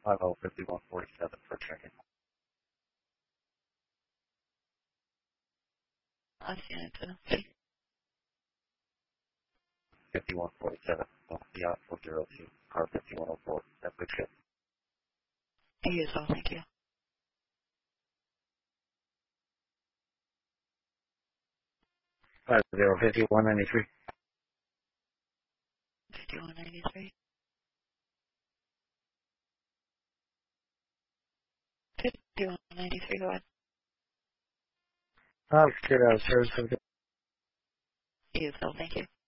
5147 for checking. Hacienda. 5147. Beyond 402. Car 5104. That's good ship. You as well, thank you. 5193. 5193. 5193, go ahead. Sure, service. You as well, thank you.